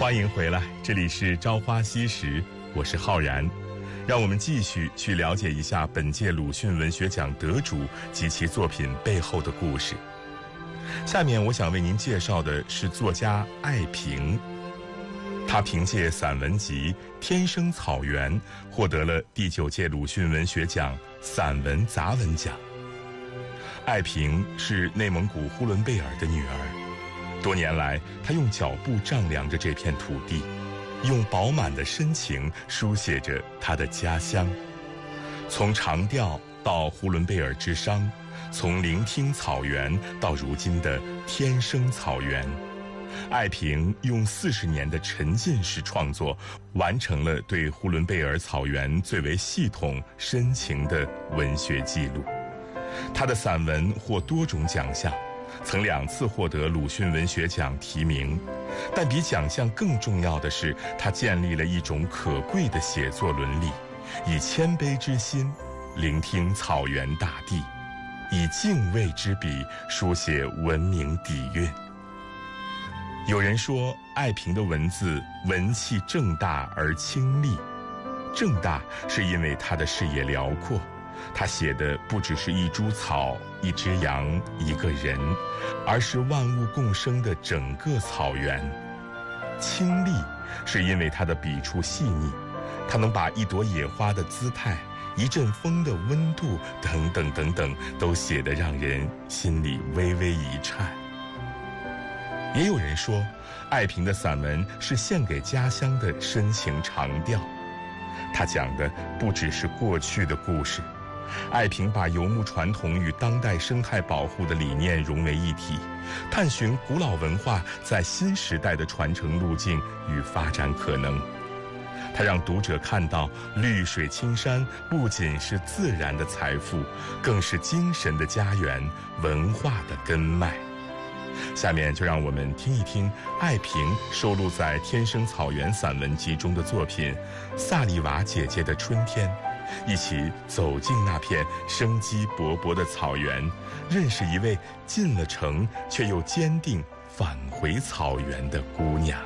欢迎回来，这里是朝花夕拾，我是浩然。让我们继续去了解一下本届鲁迅文学奖得主及其作品背后的故事。下面我想为您介绍的是作家艾平，他凭借散文集《天生草原》获得了第9届鲁迅文学奖散文杂文奖。艾平是内蒙古呼伦贝尔的女儿，多年来她用脚步丈量着这片土地，用饱满的深情书写着她的家乡。从长调到呼伦贝尔之殇，从聆听草原到如今的天生草原，艾平用40年的沉浸式创作，完成了对呼伦贝尔草原最为系统深情的文学记录。他的散文获多种奖项，曾2次获得鲁迅文学奖提名，但比奖项更重要的是，他建立了一种可贵的写作伦理，以谦卑之心聆听草原大地，以敬畏之笔书写文明底蕴。有人说，艾平的文字文气正大而清丽，正大是因为他的视野辽阔，他写的不只是一株草、一只羊、一个人，而是万物共生的整个草原。清丽是因为他的笔触细腻，他能把一朵野花的姿态、一阵风的温度等等等等都写得让人心里微微一颤。也有人说，艾平的散文是献给家乡的深情长调，他讲的不只是过去的故事。艾平把游牧传统与当代生态保护的理念融为一体，探寻古老文化在新时代的传承路径与发展可能。他让读者看到绿水青山不仅是自然的财富，更是精神的家园，文化的根脉。下面就让我们听一听艾平收录在《天生草原》散文集中的作品《萨利瓦姐姐的春天》，一起走进那片生机勃勃的草原，认识一位进了城却又坚定返回草原的姑娘。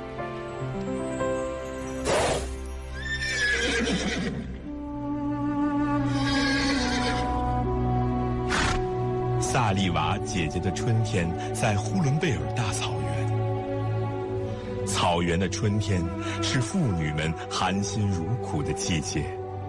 萨利瓦姐姐的春天在呼伦贝尔大草原。草原的春天是妇女们含辛茹苦的季节。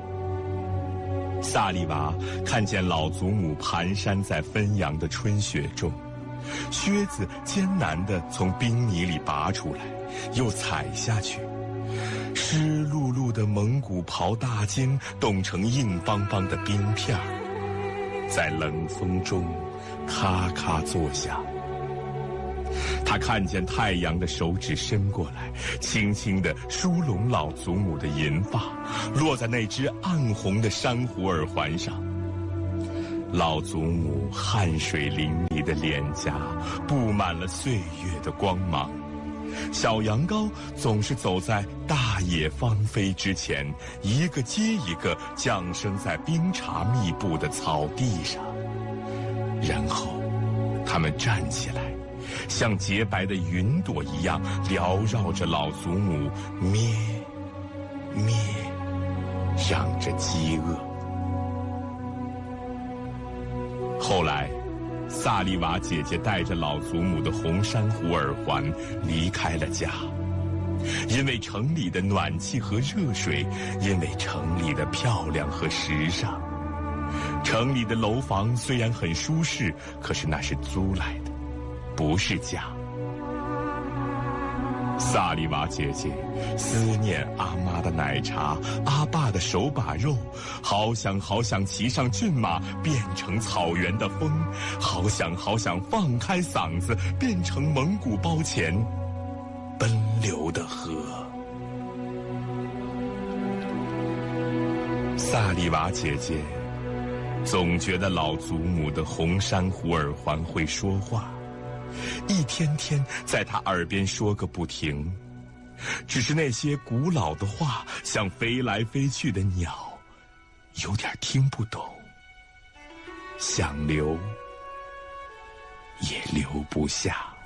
萨利瓦看见老祖母蹒跚在纷扬的春雪中，靴子艰难地从冰泥里拔出来，又踩下去，湿漉漉的蒙古袍大襟冻成硬邦邦的冰片，在冷风中咔咔作响。他看见太阳的手指伸过来，轻轻地梳拢老祖母的银发，落在那只暗红的珊瑚耳环上。老祖母汗水淋漓的脸颊布满了岁月的光芒。小羊羔总是走在大野芳菲之前，一个接一个降生在冰碴密布的草地上。然后他们站起来，像洁白的云朵一样缭绕着老祖母，咩咩嚷着饥饿。后来萨利瓦姐姐带着老祖母的红珊瑚耳环离开了家，因为城里的暖气和热水，因为城里的漂亮和时尚。城里的楼房虽然很舒适，可是那是租来的，不是家。萨利瓦姐姐思念阿妈的奶茶，阿爸的手把肉，好想好想骑上骏马变成草原的风，好想好想放开嗓子变成蒙古包前奔流的河。萨利瓦姐姐总觉得老祖母的红珊瑚耳环会说话，一天天在他耳边说个不停，只是那些古老的话像飞来飞去的鸟，有点听不懂，想留也留不下。